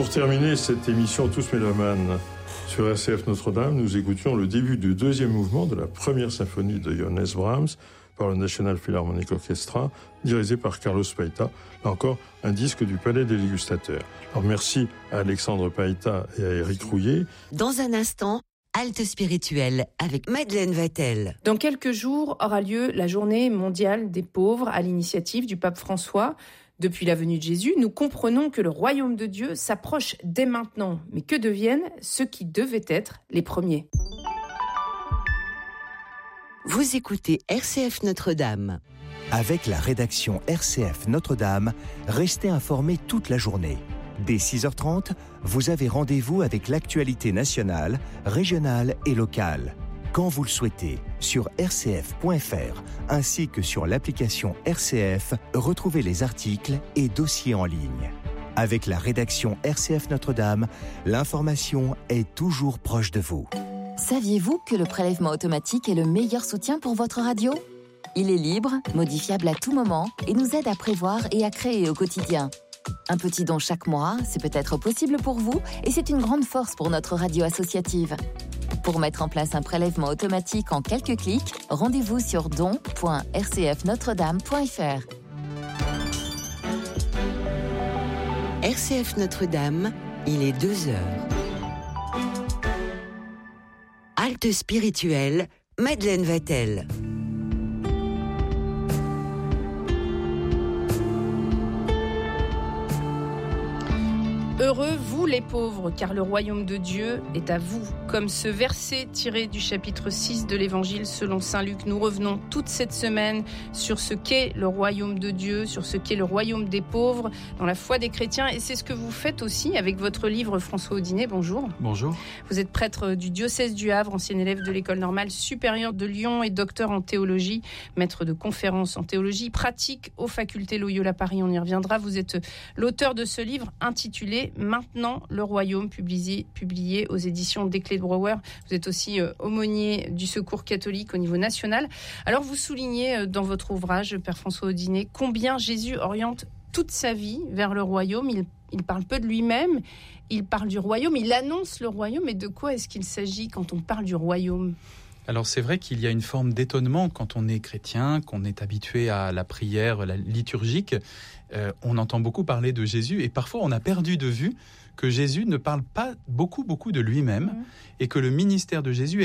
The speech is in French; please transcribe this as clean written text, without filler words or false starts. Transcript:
Pour terminer cette émission Tous Mélomanes sur RCF Notre-Dame, nous écoutions le début du deuxième mouvement de la première symphonie de Johannes Brahms par le National Philharmonic Orchestra, dirigé par Carlos Paita, là encore un disque du Palais des Dégustateurs. Alors merci à Alexandre Paita et à Éric Rouillet. Dans un instant, Halte spirituelle avec Madeleine Vatel. Dans quelques jours aura lieu la journée mondiale des pauvres à l'initiative du pape François. Depuis la venue de Jésus, nous comprenons que le royaume de Dieu s'approche dès maintenant. Mais que deviennent ceux qui devaient être les premiers ? Vous écoutez RCF Notre-Dame. Avec la rédaction RCF Notre-Dame, restez informés toute la journée. Dès 6h30, vous avez rendez-vous avec l'actualité nationale, régionale et locale. Quand vous le souhaitez, sur rcf.fr, ainsi que sur l'application RCF, retrouvez les articles et dossiers en ligne. Avec la rédaction RCF Notre-Dame, l'information est toujours proche de vous. Saviez-vous que le prélèvement automatique est le meilleur soutien pour votre radio ? Il est libre, modifiable à tout moment et nous aide à prévoir et à créer au quotidien. Un petit don chaque mois, c'est peut-être possible pour vous et c'est une grande force pour notre radio associative. Pour mettre en place un prélèvement automatique en quelques clics, rendez-vous sur don.rcfnotredame.fr. RCF Notre-Dame, il est 2h. Halte spirituelle, Madeleine Vatel. Heureux vous les pauvres, car le royaume de Dieu est à vous. Comme ce verset tiré du chapitre 6 de l'Évangile selon saint Luc, nous revenons toute cette semaine sur ce qu'est le royaume de Dieu, sur ce qu'est le royaume des pauvres, dans la foi des chrétiens. Et c'est ce que vous faites aussi avec votre livre, François Audinet. Bonjour. Bonjour. Vous êtes prêtre du diocèse du Havre, ancien élève de l'École normale supérieure de Lyon et docteur en théologie, maître de conférences en théologie pratique aux facultés Loyola Paris. On y reviendra. Vous êtes l'auteur de ce livre intitulé Maintenant le royaume, publié aux éditions des Clés de Brouwer. Vous êtes aussi aumônier du Secours catholique au niveau national. Alors vous soulignez dans votre ouvrage, Père François Audinet, combien Jésus oriente toute sa vie vers le royaume. Il parle peu de lui-même, il parle du royaume, il annonce le royaume. Mais de quoi est-ce qu'il s'agit quand on parle du royaume ? Alors c'est vrai qu'il y a une forme d'étonnement quand on est chrétien, qu'on est habitué à la prière la liturgique. On entend beaucoup parler de Jésus et parfois on a perdu de vue que Jésus ne parle pas beaucoup de lui-même et que le ministère de Jésus